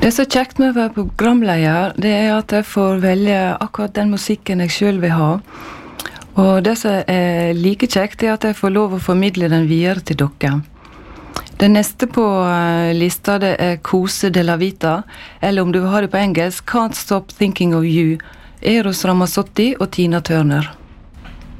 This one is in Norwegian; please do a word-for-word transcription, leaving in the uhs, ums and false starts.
Det som er kjekt med å være programleder, det er at jeg får velge akkurat den musikken jeg selv vil ha. Og det som er like kjekt er at jeg får lov å formidle den videre til dere. Det neste på lista det er Kose de la Vita, eller om du vil ha det på engelsk, Can't Stop Thinking of You, Eros Ramazzotti og Tina Turner.